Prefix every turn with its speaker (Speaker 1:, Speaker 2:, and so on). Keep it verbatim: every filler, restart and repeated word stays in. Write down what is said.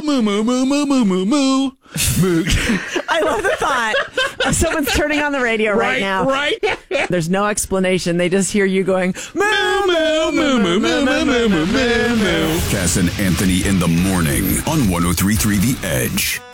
Speaker 1: moo, moo, moo, moo, moo, moo, moo. Moo.
Speaker 2: I love the thought. Someone's turning on the radio right,
Speaker 1: Right,
Speaker 2: now.
Speaker 1: right.
Speaker 2: There's no explanation. They just hear you going, moo,
Speaker 1: Moo, moo, moo, moo, moo, moo, moo, moo, moo, moo.
Speaker 3: Cass and Anthony in the morning on one oh three point three The Edge.